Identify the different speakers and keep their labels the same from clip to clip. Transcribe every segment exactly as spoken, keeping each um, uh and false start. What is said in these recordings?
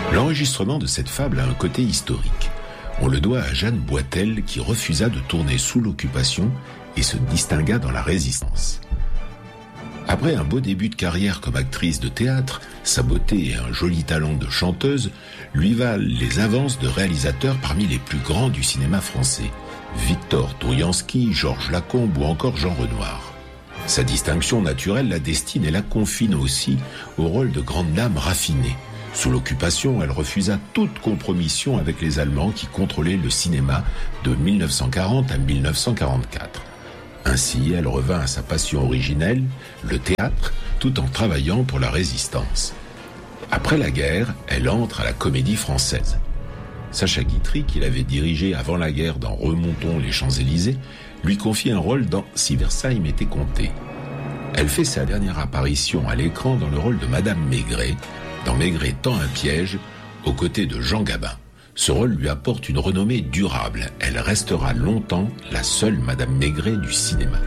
Speaker 1: L'enregistrement de cette fable a un côté historique. On le doit à Jeanne Boitel qui refusa de tourner sous l'occupation et se distingua dans la Résistance. Après un beau début de carrière comme actrice de théâtre, sa beauté et un joli talent de chanteuse lui valent les avances de réalisateurs parmi les plus grands du cinéma français. Victor Touriansky, Georges Lacombe ou encore Jean Renoir. Sa distinction naturelle la destine et la confine aussi au rôle de grande dame raffinée. Sous l'occupation, elle refusa toute compromission avec les Allemands qui contrôlaient le cinéma de mille neuf cent quarante à mille neuf cent quarante-quatre. Ainsi, elle revint à sa passion originelle, le théâtre, tout en travaillant pour la Résistance. Après la guerre, elle entre à la Comédie Française. Sacha Guitry, qui l'avait dirigée avant la guerre dans Remontons les Champs-Élysées, lui confie un rôle dans Si Versailles m'était compté. Elle fait sa dernière apparition à l'écran dans le rôle de Madame Maigret, dans Maigret tend un piège, aux côtés de Jean Gabin. Ce rôle lui apporte une renommée durable. Elle restera longtemps la seule Madame Maigret du cinéma.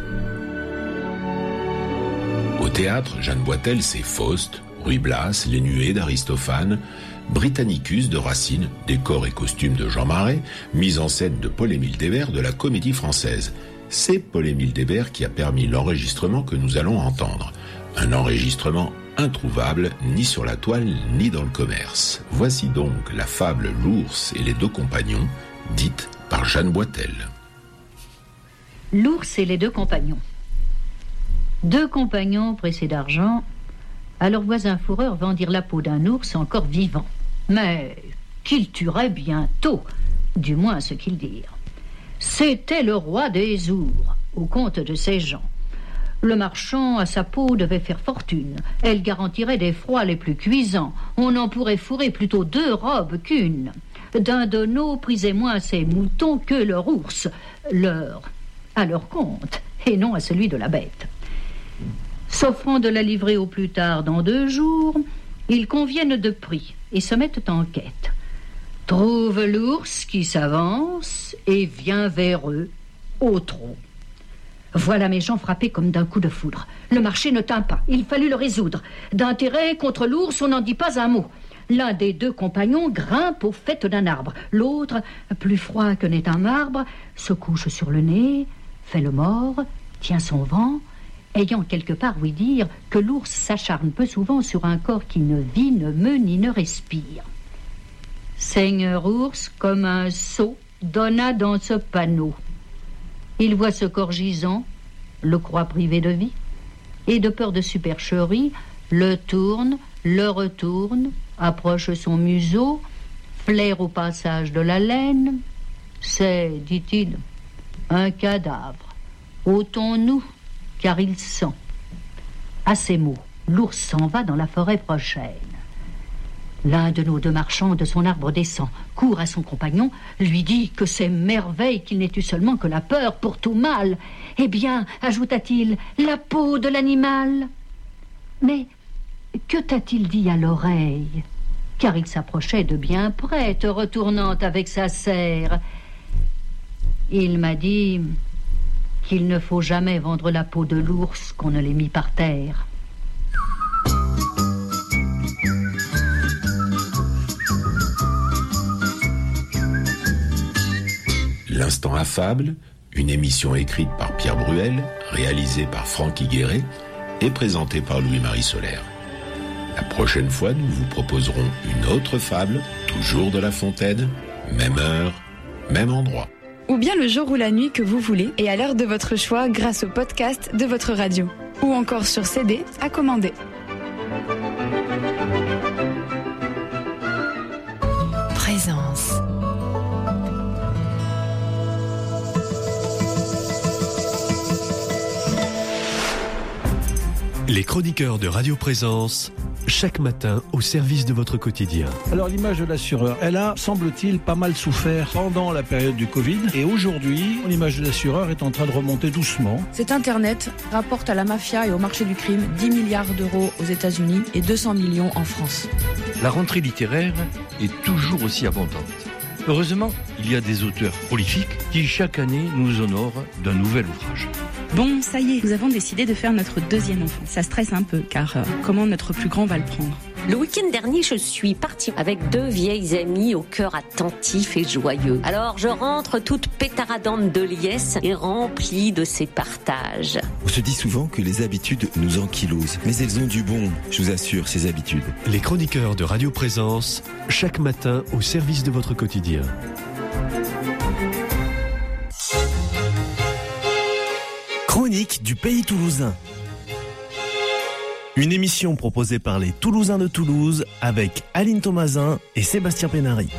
Speaker 1: Au théâtre, Jeanne Boitel, c'est Faust, Ruy Blas, Les Nuées d'Aristophane, Britannicus de Racine, décors et costumes de Jean Marais, mise en scène de Paul-Émile Débert de la Comédie Française. C'est Paul-Émile Débert qui a permis l'enregistrement que nous allons entendre. Un enregistrement introuvable ni sur la toile ni dans le commerce. Voici donc la fable L'ours et les deux compagnons, dite par Jeanne Boitel.
Speaker 2: L'ours et les deux compagnons. Deux compagnons pressés d'argent, à leur voisin fourreur vendirent la peau d'un ours encore vivant, mais qu'il tuerait bientôt, du moins ce qu'ils dirent. C'était le roi des ours, au compte de ses gens. Le marchand à sa peau devait faire fortune. Elle garantirait des froids les plus cuisants. On en pourrait fourrer plutôt deux robes qu'une. Dindonneau prisait moins ses moutons que leur ours, leur à leur compte, et non à celui de la bête. S'offrant de la livrer au plus tard dans deux jours, ils conviennent de prix et se mettent en quête. Trouve l'ours qui s'avance et vient vers eux, au trot. Voilà mes gens frappés comme d'un coup de foudre. Le marché ne tint pas, il fallut le résoudre. D'intérêt contre l'ours, on n'en dit pas un mot. L'un des deux compagnons grimpe au faîte d'un arbre. L'autre, plus froid que n'est un marbre, se couche sur le nez, fait le mort, tient son vent, ayant quelque part ouï dire que l'ours s'acharne peu souvent sur un corps qui ne vit, ne meut, ni ne respire. Seigneur ours, comme un sot, donna dans ce panneau. Il voit ce corps gisant, le croit privé de vie, et de peur de supercherie, le tourne, le retourne, approche son museau, flaire au passage de la laine. C'est, dit-il, un cadavre. Ôtons-nous, car il sent. À ces mots, l'ours s'en va dans la forêt prochaine. L'un de nos deux marchands de son arbre descend, court à son compagnon, lui dit que c'est merveille qu'il n'ait eu seulement que la peur pour tout mal. Eh bien, ajouta-t-il, la peau de l'animal. Mais que t'a-t-il dit à l'oreille? Car il s'approchait de bien près, te retournant avec sa serre. Il m'a dit qu'il ne faut jamais vendre la peau de l'ours qu'on ne l'ait mis par terre.
Speaker 1: L'Instant affable, une émission écrite par Pierre Bruel, réalisée par Franck Higueret et présentée par Louis-Marie Solaire. La prochaine fois, nous vous proposerons une autre fable, toujours de La Fontaine, même heure, même endroit.
Speaker 3: Ou bien le jour ou la nuit que vous voulez et à l'heure de votre choix grâce au podcast de votre radio. Ou encore sur C D à commander.
Speaker 4: Présence.
Speaker 5: Les chroniqueurs de Radio Présence, chaque matin au service de votre quotidien.
Speaker 6: Alors l'image de l'assureur, elle a, semble-t-il, pas mal souffert pendant la période du Covid. Et aujourd'hui, l'image de l'assureur est en train de remonter doucement.
Speaker 7: Cet Internet rapporte à la mafia et au marché du crime dix milliards d'euros aux États-Unis et deux cents millions en France.
Speaker 8: La rentrée littéraire est toujours aussi abondante. Heureusement, il y a des auteurs prolifiques qui chaque année nous honorent d'un nouvel ouvrage.
Speaker 9: Bon, ça y est, nous avons décidé de faire notre deuxième enfant. Ça stresse un peu, car euh, comment notre plus grand va le prendre ? Le week-end dernier, je suis partie avec deux vieilles amies au cœur attentif et joyeux. Alors je rentre toute pétaradante de liesse et remplie de ces partages.
Speaker 10: On se dit souvent que les habitudes nous ankylosent, mais elles ont du bon, je vous assure, ces habitudes.
Speaker 5: Les chroniqueurs de Radio Présence, chaque matin au service de votre quotidien.
Speaker 11: Chronique du Pays Toulousain. Une émission proposée par les Toulousains de Toulouse avec Aline Thomasin et Sébastien Pénary.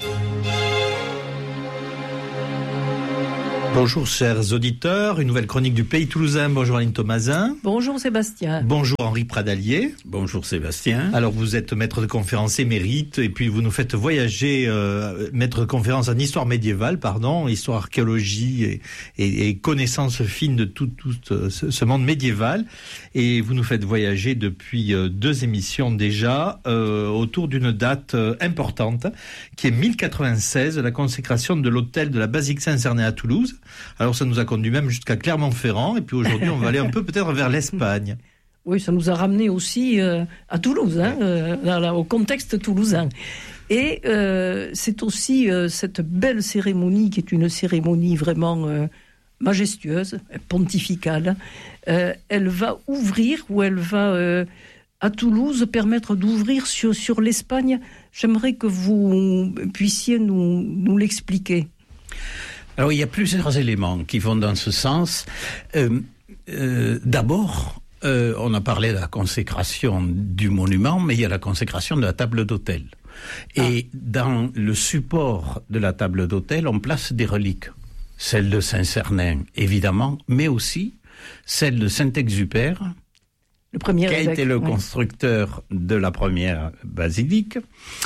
Speaker 12: Bonjour chers auditeurs, une nouvelle chronique du Pays Toulousain. Bonjour Aline Thomasin.
Speaker 7: Bonjour Sébastien.
Speaker 12: Bonjour Henri Pradalier.
Speaker 8: Bonjour Sébastien.
Speaker 12: Alors vous êtes maître de conférence émérite et puis vous nous faites voyager, euh, maître de conférence en histoire médiévale, pardon, histoire, archéologie et, et, et connaissances fines de tout, tout ce, ce monde médiéval. Et vous nous faites voyager depuis euh, deux émissions déjà euh, autour d'une date euh, importante qui est mille quatre-vingt-seize, la consécration de l'hôtel de la Basilique Saint-Cernin à Toulouse. Alors ça nous a conduit même jusqu'à Clermont-Ferrand et puis aujourd'hui on va aller un peu peut-être vers l'Espagne.
Speaker 13: Oui, ça nous a ramené aussi euh, à Toulouse, hein, euh, dans la, au contexte toulousain. Et euh, c'est aussi euh, cette belle cérémonie qui est une cérémonie vraiment euh, majestueuse, pontificale. Euh, elle va ouvrir ou elle va euh, à Toulouse permettre d'ouvrir sur, sur l'Espagne. J'aimerais que vous puissiez nous, nous l'expliquer.
Speaker 8: Alors, il y a plusieurs éléments qui vont dans ce sens. Euh, euh, d'abord, euh, on a parlé de la consécration du monument, mais il y a la consécration de la table d'autel. Et ah. dans le support de la table d'autel, on place des reliques. Celle de Saint-Cernin, évidemment, mais aussi celle de Saint-Exupère,
Speaker 13: le premier
Speaker 8: qui a
Speaker 13: évêque,
Speaker 8: été le
Speaker 13: oui.
Speaker 8: constructeur de la première basilique,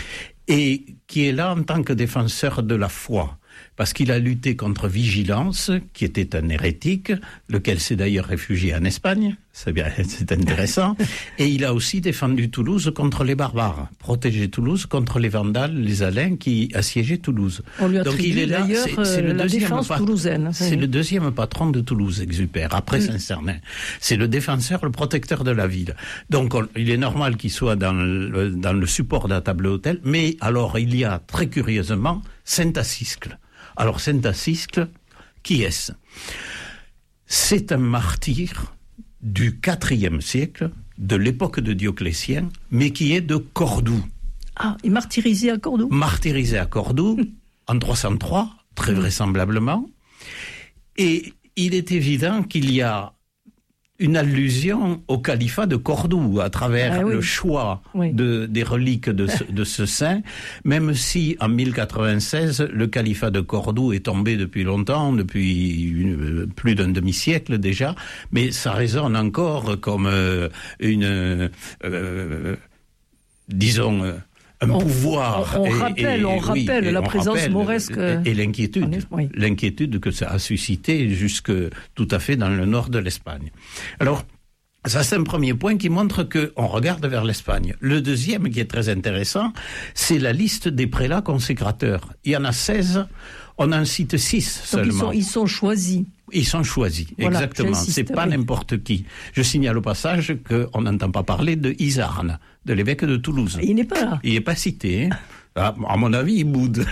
Speaker 8: et qui est là en tant que défenseur de la foi. Parce qu'il a lutté contre Vigilance, qui était un hérétique, lequel s'est d'ailleurs réfugié en Espagne, c'est bien, c'est intéressant, et il a aussi défendu Toulouse contre les barbares, protégé Toulouse contre les Vandales, les Alains qui assiégeaient Toulouse.
Speaker 13: On lui
Speaker 8: Donc
Speaker 13: attribue
Speaker 8: il est là,
Speaker 13: d'ailleurs
Speaker 8: c'est, c'est le
Speaker 13: la
Speaker 8: deuxième
Speaker 13: défense
Speaker 8: pat-
Speaker 13: toulousaine.
Speaker 8: C'est le deuxième patron de Toulouse, Exupère, après mmh. Saint-Cernin. C'est le défenseur, le protecteur de la ville. Donc on, il est normal qu'il soit dans le, dans le support de la table d'autel, mais alors il y a très curieusement Saint-Assiscle. Alors, Saint-Assiscle, qui est-ce ? C'est un martyr du quatrième siècle, de l'époque de Dioclétien, mais qui est de Cordoue.
Speaker 13: Ah, il est martyrisé à Cordoue ?
Speaker 8: Martyrisé à Cordoue, en trois cent trois, très vraisemblablement. Et il est évident qu'il y a une allusion au califat de Cordoue à travers ah, oui. le choix oui. de, des reliques de ce, de ce saint, même si en mille quatre-vingt-seize, le califat de Cordoue est tombé depuis longtemps, depuis une, plus d'un demi-siècle déjà, mais ça résonne encore comme euh, une, euh, disons, euh, un
Speaker 13: on,
Speaker 8: pouvoir.
Speaker 13: On, on
Speaker 8: et,
Speaker 13: rappelle,
Speaker 8: et,
Speaker 13: on
Speaker 8: oui,
Speaker 13: rappelle
Speaker 8: et
Speaker 13: la
Speaker 8: on
Speaker 13: présence
Speaker 8: rappelle,
Speaker 13: mauresque.
Speaker 8: Et l'inquiétude,
Speaker 13: est, oui.
Speaker 8: l'inquiétude que ça a suscité jusque tout à fait dans le nord de l'Espagne. Alors, ça c'est un premier point qui montre qu'on regarde vers l'Espagne. Le deuxième qui est très intéressant, c'est la liste des prélats consécrateurs. Il y en a seize, on en cite six seulement.
Speaker 13: Donc ils sont, ils sont choisis.
Speaker 8: Ils sont choisis, voilà, exactement. C'est pas oui. n'importe qui. Je signale au passage qu'on n'entend pas parler de Isarne, de l'évêque de Toulouse.
Speaker 13: Il n'est pas là.
Speaker 8: Il n'est pas cité. Hein. Ah, à mon avis, il boude.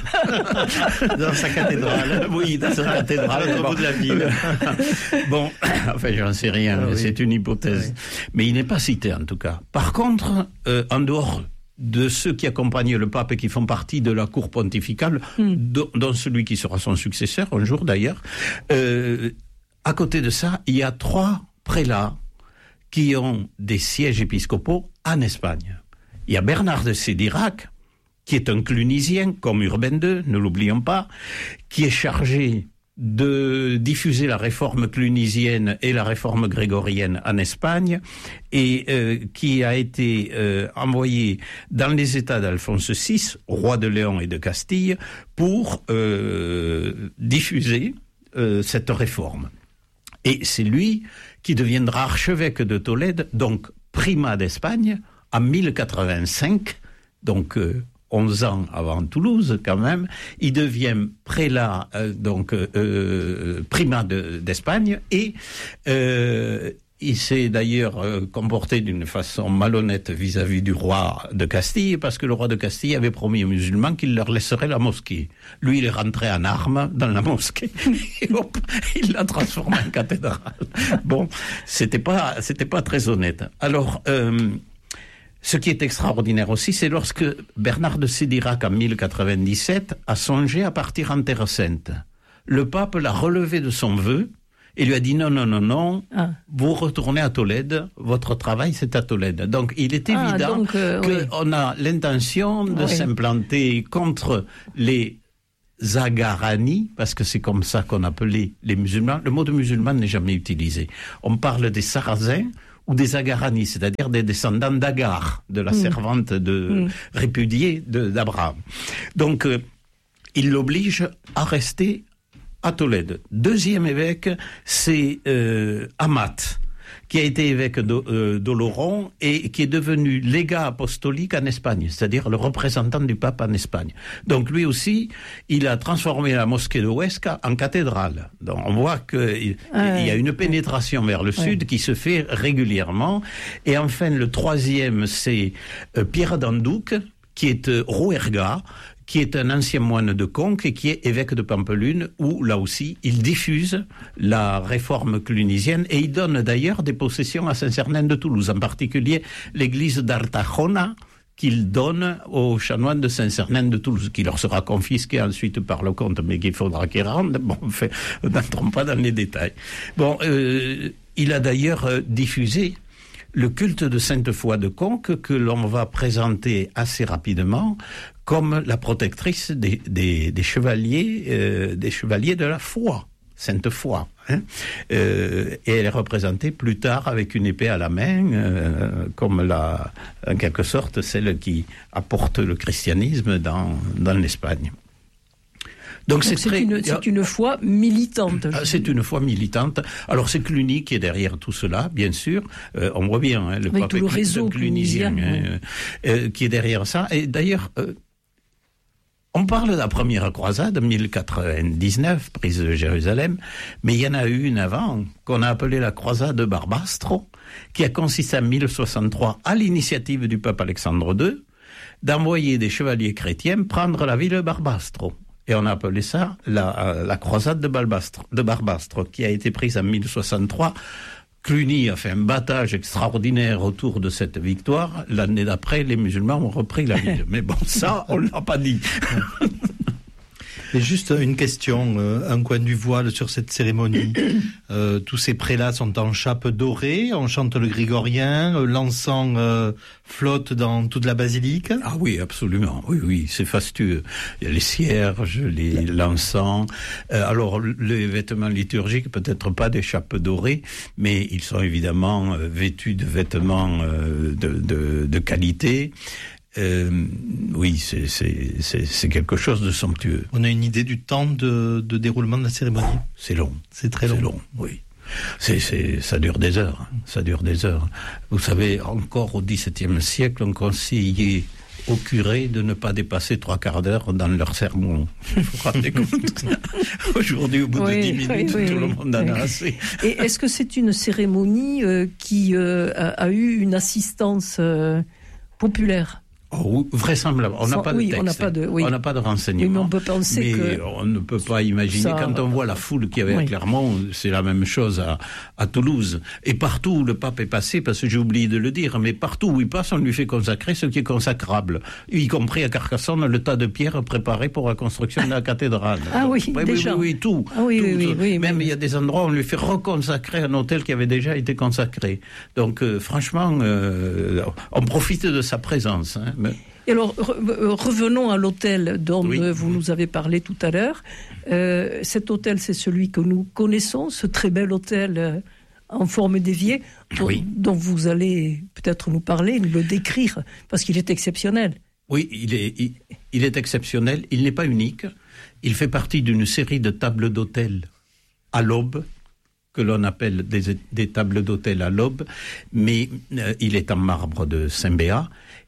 Speaker 12: Dans sa cathédrale.
Speaker 8: Oui, dans sa cathédrale.
Speaker 12: Au bout de la ville.
Speaker 8: Bon, enfin, j'en sais rien. Ah, oui. C'est une hypothèse. Oui. Mais il n'est pas cité, en tout cas. Par contre, euh, en dehors de ceux qui accompagnent le pape et qui font partie de la cour pontificale, mm. dont, dont celui qui sera son successeur, un jour d'ailleurs. Euh, à côté de ça, il y a trois prélats qui ont des sièges épiscopaux en Espagne. Il y a Bernard de Sédirac, qui est un clunisien, comme Urbain deux, ne l'oublions pas, qui est chargé de diffuser la réforme clunisienne et la réforme grégorienne en Espagne, et euh, qui a été euh, envoyé dans les États d'Alphonse six, roi de Léon et de Castille, pour euh, diffuser euh, cette réforme. Et c'est lui qui deviendra archevêque de Tolède, donc primat d'Espagne, en mille quatre-vingt-cinq, donc euh, onze ans avant Toulouse quand même. Il devient prélat, euh, donc euh, primat de, d'Espagne, et euh, il s'est d'ailleurs euh, comporté d'une façon malhonnête vis-à-vis du roi de Castille, parce que le roi de Castille avait promis aux musulmans qu'il leur laisserait la mosquée. Lui, il est rentré en armes dans la mosquée, et hop, il l'a transformée en cathédrale. Bon, c'était pas, c'était pas très honnête. Alors, euh, ce qui est extraordinaire aussi, c'est lorsque Bernard de Sédirac, en mille quatre-vingt-dix-sept, a songé à partir en Terre Sainte. Le pape l'a relevé de son vœu, et lui a dit non, non, non, non, ah. vous retournez à Tolède, votre travail c'est à Tolède. Donc il est évident ah, euh, qu'on oui. a l'intention de oui. s'implanter contre les Zagharanis, parce que c'est comme ça qu'on appelait les musulmans. Le mot de musulman n'est jamais utilisé. On parle des Sarrasins ou des Zagharanis, c'est-à-dire des descendants d'Agar, de la mmh. servante de, mmh. répudiée de, d'Abraham. Donc euh, il l'oblige à rester à Tolède. Deuxième évêque, c'est euh, Amat, qui a été évêque d'Oloron et qui est devenu légat apostolique en Espagne, c'est-à-dire le représentant du pape en Espagne. Donc lui aussi, il a transformé la mosquée de Huesca en cathédrale. Donc on voit qu'il ah, y a une pénétration vers le sud ouais. qui se fait régulièrement. Et enfin, le troisième, c'est euh, Pierre d'Andouc, qui est euh, Rouergat, qui est un ancien moine de Conques et qui est évêque de Pampelune, où, là aussi, il diffuse la réforme clunisienne et il donne d'ailleurs des possessions à Saint-Cernin de Toulouse, en particulier l'église d'Artajona, qu'il donne aux chanoines de Saint-Cernin de Toulouse, qui leur sera confisquée ensuite par le comte, mais qu'il faudra qu'ils rendent. Bon, enfin, n'entrons pas dans les détails. Bon, euh, il a d'ailleurs euh, diffusé le culte de Sainte-Foy de Conques, que l'on va présenter assez rapidement comme la protectrice des, des, des chevaliers, euh, des chevaliers de la foi, Sainte-Foy. Hein. Euh, et elle est représentée plus tard avec une épée à la main, euh, comme la, en quelque sorte celle qui apporte le christianisme dans, dans l'Espagne. Donc, Donc c'est,
Speaker 13: c'est,
Speaker 8: très,
Speaker 13: une, c'est une foi militante.
Speaker 8: C'est une foi militante. Alors c'est Cluny qui est derrière tout cela, bien sûr. Euh, on voit bien hein, le
Speaker 13: pape tout le réseau clunisien,
Speaker 8: hein, euh, qui est derrière ça. Et d'ailleurs, euh, on parle de la première croisade, mille quatre-vingt-dix-neuf, prise de Jérusalem, mais il y en a eu une avant, qu'on a appelée la croisade de Barbastro, qui a consisté en mille soixante-trois, à l'initiative du pape Alexandre deux, d'envoyer des chevaliers chrétiens prendre la ville de Barbastro. Et on a appelé ça la, la croisade de Barbastro, de Barbastro, qui a été prise en mille soixante-trois. Cluny a fait un battage extraordinaire autour de cette victoire. L'année d'après, les musulmans ont repris la ville. Mais bon, ça, on ne l'a pas dit.
Speaker 12: Et juste une question, euh, un coin du voile sur cette cérémonie. Euh, tous ces prélats sont en chape dorée, on chante le grégorien, euh, l'encens euh, flotte dans toute la basilique.
Speaker 8: Ah oui, absolument. Oui, oui, c'est fastueux. Il y a les cierges, les, l'encens. Euh, alors, les vêtements liturgiques, peut-être pas des chapes dorées, mais ils sont évidemment euh, vêtus de vêtements euh, de, de, de qualité. Euh, oui, c'est, c'est, c'est, c'est quelque chose de somptueux.
Speaker 12: On a une idée du temps de, de déroulement de la cérémonie?
Speaker 8: C'est long.
Speaker 12: C'est très long.
Speaker 8: C'est long, oui. C'est, c'est, ça dure des heures. Ça dure des heures. Vous savez, encore au dix-septième siècle, on conseillait aux curés de ne pas dépasser trois quarts d'heure dans leur sermon. Vous vous rendez compte? Aujourd'hui, au bout oui, de dix minutes, oui, tout oui, le monde en oui. a assez.
Speaker 13: Et est-ce que c'est une cérémonie euh, qui euh, a, a eu une assistance euh, populaire?
Speaker 8: Oh, vraisemblable. On n'a pas de
Speaker 13: oui,
Speaker 8: texte.
Speaker 13: On n'a pas de, oui.
Speaker 8: on n'a pas de renseignements.
Speaker 13: Oui, mais on peut penser
Speaker 8: mais
Speaker 13: que
Speaker 8: on ne peut pas imaginer.
Speaker 13: Ça...
Speaker 8: Quand on voit la foule qu'il y avait oui. à Clermont, c'est la même chose à, à Toulouse. Et partout où le pape est passé, parce que j'ai oublié de le dire, mais partout où il passe, on lui fait consacrer ce qui est consacrable. Y compris à Carcassonne, le tas de pierres préparé pour la construction de la cathédrale.
Speaker 13: Ah oui,
Speaker 8: oui,
Speaker 13: déjà.
Speaker 8: Oui, oui, oui, tout.
Speaker 13: Ah, oui,
Speaker 8: tout,
Speaker 13: oui,
Speaker 8: tout.
Speaker 13: Oui, oui,
Speaker 8: Même
Speaker 13: oui,
Speaker 8: il y a des endroits où on lui fait reconsacrer un hôtel qui avait déjà été consacré. Donc, euh, franchement, euh, on profite de sa présence. Hein, mais...
Speaker 13: Et alors, re- revenons à l'hôtel dont oui. vous nous avez parlé tout à l'heure. Euh, cet hôtel, c'est celui que nous connaissons, ce très bel hôtel euh, en forme d'évier, dont,
Speaker 8: oui.
Speaker 13: dont vous allez peut-être nous parler, nous le décrire, parce qu'il est exceptionnel.
Speaker 8: Oui, il est, il, il est exceptionnel. Il n'est pas unique. Il fait partie d'une série de tables d'hôtel à l'aube, que l'on appelle des, des tables d'hôtel à l'aube, mais euh, il est en marbre de Saint-Béat.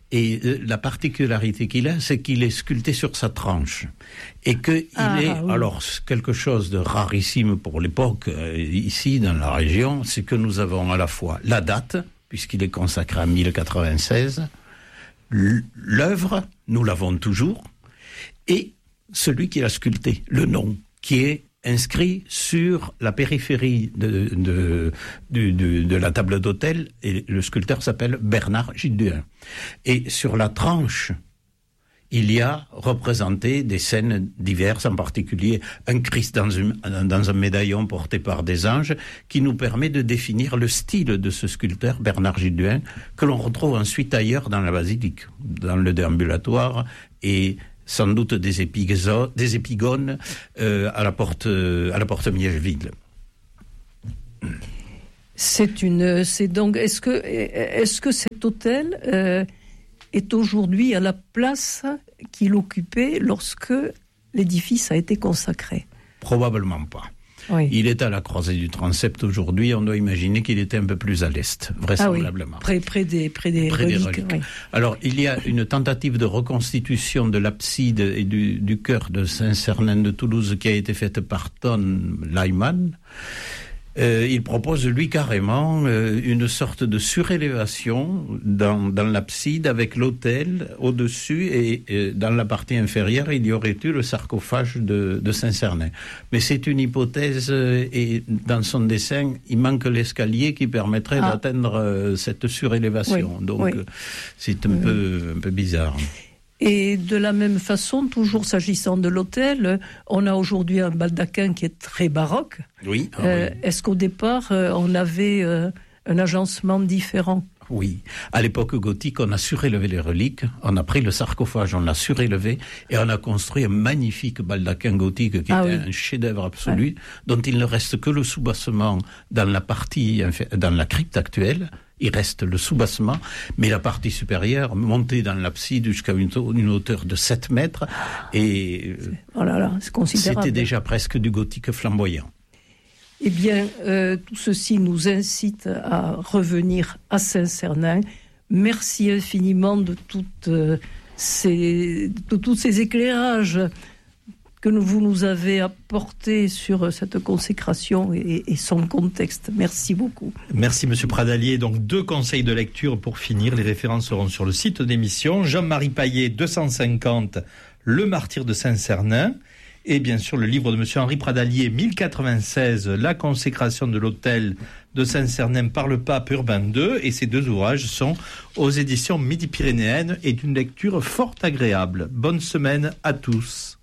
Speaker 8: Et euh, la particularité qu'il a, c'est qu'il est sculpté sur sa tranche. Et qu'il
Speaker 13: ah,
Speaker 8: est,
Speaker 13: oui.
Speaker 8: alors, quelque chose de rarissime pour l'époque, euh, ici, dans la région, c'est que nous avons à la fois la date, puisqu'il est consacré à mille quatre-vingt-seize, l'œuvre, nous l'avons toujours, et celui qui l'a sculpté, le nom, qui est inscrit sur la périphérie de, de, de, de, de la table d'autel, et le sculpteur s'appelle Bernard Gilduin. Et sur la tranche, il y a représenté des scènes diverses, en particulier un Christ dans, une, dans un médaillon porté par des anges, qui nous permet de définir le style de ce sculpteur, Bernard Gilduin, que l'on retrouve ensuite ailleurs dans la basilique, dans le déambulatoire, et sans doute des, épigo- des épigones euh, à la porte, euh, à la porte Miègeville.
Speaker 13: C'est une, c'est donc, est-ce que, est-ce que cet hôtel euh, est aujourd'hui à la place qu'il occupait lorsque l'édifice a été consacré?
Speaker 8: Probablement pas. Oui. Il est à la croisée du transept aujourd'hui. On doit imaginer qu'il était un peu plus à l'est, vraisemblablement.
Speaker 13: Ah oui, près, près des, près des
Speaker 8: près
Speaker 13: reliques.
Speaker 8: Des reliques.
Speaker 13: Oui.
Speaker 8: Alors, il y a une tentative de reconstitution de l'abside et du, du chœur de Saint-Cernin de Toulouse qui a été faite par Ton Lyman. Euh, il propose, lui, carrément euh, une sorte de surélévation dans, dans l'abside avec l'autel au-dessus et, et dans la partie inférieure, il y aurait eu le sarcophage de, de Saint-Cernin. Mais c'est une hypothèse euh, et dans son dessin, il manque l'escalier qui permettrait ah. d'atteindre euh, cette surélévation. Oui. Donc, oui. Euh, c'est un, oui. peu, un peu bizarre.
Speaker 13: Et de la même façon, toujours s'agissant de l'hôtel, on a aujourd'hui un baldaquin qui est très baroque.
Speaker 8: Oui. Ah,
Speaker 13: euh,
Speaker 8: oui.
Speaker 13: Est-ce qu'au départ, euh, on avait euh, un agencement différent?
Speaker 8: Oui. À l'époque gothique, on a surélevé les reliques, on a pris le sarcophage, on l'a surélevé, et on a construit un magnifique baldaquin gothique qui ah, était oui. un chef-d'œuvre absolu, ouais. dont il ne reste que le soubassement dans la partie, dans la crypte actuelle. Il reste le soubassement, mais la partie supérieure, montée dans l'abside jusqu'à une, une hauteur de sept mètres, et
Speaker 13: oh là là, c'est considérable.
Speaker 8: C'était déjà presque du gothique flamboyant.
Speaker 13: Eh bien, euh, tout ceci nous incite à revenir à Saint-Cernin. Merci infiniment de, toutes, euh, ces, de tous ces éclairages que vous nous avez apporté sur cette consécration et, et son contexte. Merci beaucoup.
Speaker 12: Merci Monsieur Pradalier. Donc deux conseils de lecture pour finir. Les références seront sur le site d'émission. Jean-Marie Paillet, deux cent cinquante, Le martyr de Saint-Cernin. Et bien sûr le livre de Monsieur Henri Pradalier, mille quatre-vingt-seize, La consécration de l'autel de Saint-Cernin par le pape Urbain deux. Et ces deux ouvrages sont aux éditions Midi-Pyrénéennes et d'une lecture fort agréable. Bonne semaine à tous.